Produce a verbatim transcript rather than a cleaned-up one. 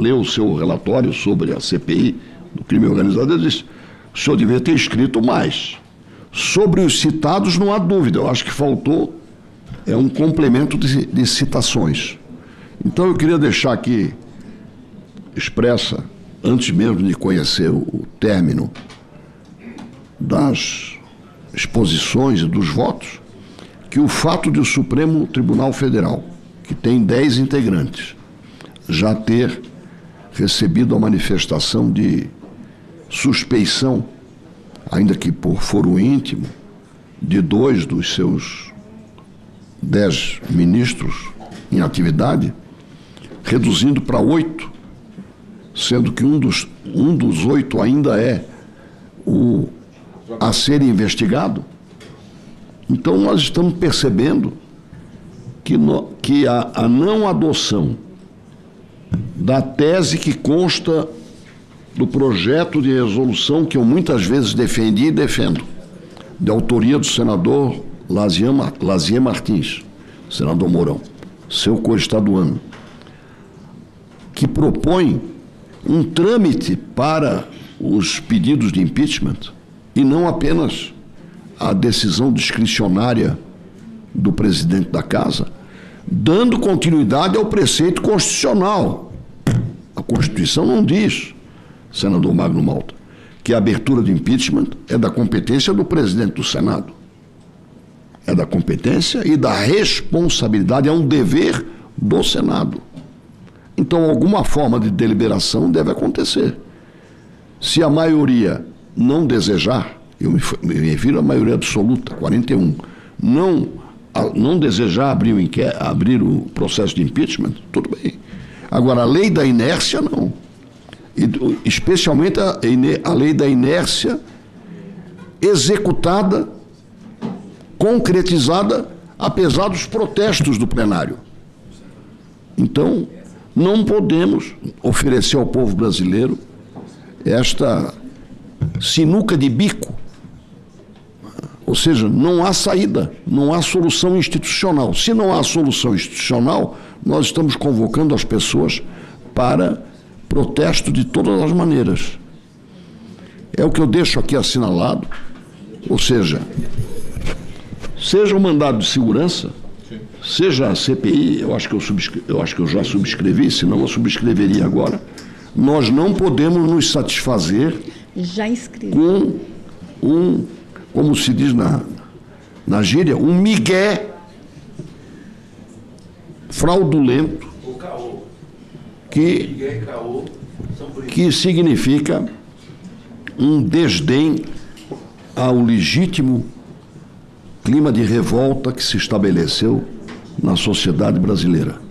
leu o seu relatório sobre a C P I do crime organizado, ele disse: o senhor devia ter escrito mais. Sobre os citados, não há dúvida, eu acho que faltou é um complemento de, de citações. Então, eu queria deixar aqui expressa, antes mesmo de conhecer o, o término das exposições e dos votos, que o fato de o Supremo Tribunal Federal, que tem dez integrantes, já ter recebido a manifestação de suspeição, ainda que por foro íntimo, de dois dos seus dez ministros em atividade, reduzindo para oito, sendo que um dos, um dos oito ainda é o a ser investigado. Então, nós estamos percebendo que, no, que a, a não adoção da tese que consta do projeto de resolução que eu muitas vezes defendi e defendo, de autoria do senador Lazier Martins, senador Mourão, seu co-estaduano, que propõe um trâmite para os pedidos de impeachment e não apenas a decisão discricionária do presidente da Casa, dando continuidade ao preceito constitucional. A Constituição não diz, senador Magno Malta, que a abertura de impeachment é da competência do presidente do Senado. É da competência e da responsabilidade, é um dever do Senado. Então, alguma forma de deliberação deve acontecer. Se a maioria não desejar, eu me, me refiro à maioria absoluta, quarenta e um, não, a, não desejar abrir o, inquérito, abrir o processo de impeachment, tudo bem. Agora, a lei da inércia, não. E, especialmente a, a lei da inércia executada, concretizada, apesar dos protestos do plenário. Então, não podemos oferecer ao povo brasileiro esta sinuca de bico. Ou seja, não há saída, não há solução institucional. Se não há solução institucional, nós estamos convocando as pessoas para protesto de todas as maneiras. É o que eu deixo aqui assinalado, ou seja, seja o mandado de segurança, seja a C P I, eu acho que eu, subscre... eu acho que eu já subscrevi, senão eu subscreveria agora, nós não podemos nos satisfazer já inscrevi. com um, como se diz na, na gíria, um migué fraudulento que, que significa um desdém ao legítimo clima de revolta que se estabeleceu na sociedade brasileira.